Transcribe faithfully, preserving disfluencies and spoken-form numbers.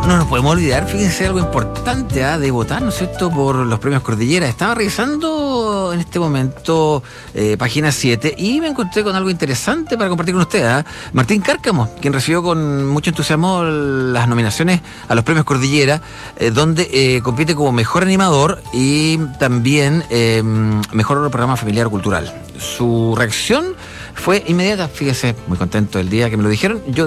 no nos podemos olvidar, fíjense, algo importante ¿eh? de votar, ¿no es cierto?, por los premios Cordillera. Estaba revisando en este momento eh, página siete y me encontré con algo interesante para compartir con ustedes. ¿eh? Martín Cárcamo, quien recibió con mucho entusiasmo las nominaciones a los premios Cordillera, eh, donde eh, compite como mejor animador y también eh, mejor programa familiar o cultural. Su reacción fue inmediata, fíjese, muy contento el día que me lo dijeron. Yo